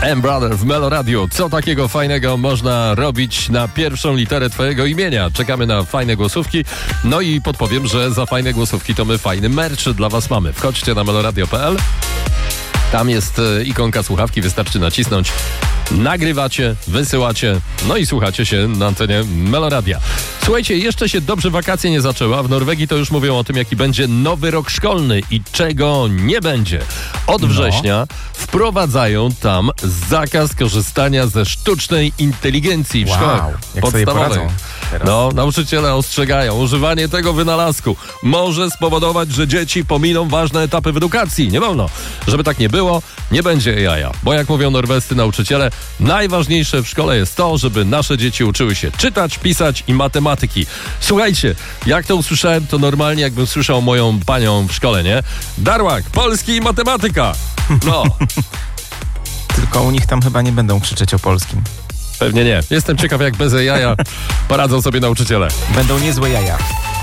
M-Brother w Melo Radio. Co takiego fajnego można robić na pierwszą literę twojego imienia? Czekamy na fajne głosówki. No i podpowiem, że za fajne głosówki to my fajny merch dla was mamy. Wchodźcie na meloradio.pl. Tam jest ikonka słuchawki, wystarczy nacisnąć. Nagrywacie, wysyłacie, no i słuchacie się na antenie Meloradia. Słuchajcie, jeszcze się dobrze wakacje nie zaczęły, a w Norwegii to już mówią o tym, jaki będzie nowy rok szkolny i czego nie będzie. Od września wprowadzają tam zakaz korzystania ze sztucznej inteligencji w szkołach podstawowych. No, nauczyciele ostrzegają, używanie tego wynalazku może spowodować, że dzieci pominą ważne etapy w edukacji. Nie wolno. Żeby tak nie było, nie będzie jaja. Bo jak mówią norwescy nauczyciele, najważniejsze w szkole jest to, żeby nasze dzieci uczyły się czytać, pisać i matematyki. Słuchajcie, jak to usłyszałem, to normalnie jakbym słyszał moją panią w szkole, nie? Darłak, polski i matematyka. No. Tylko u nich tam chyba nie będą krzyczeć o polskim. Pewnie nie. Jestem ciekaw, jak bez jaja poradzą sobie nauczyciele. Będą niezłe jaja.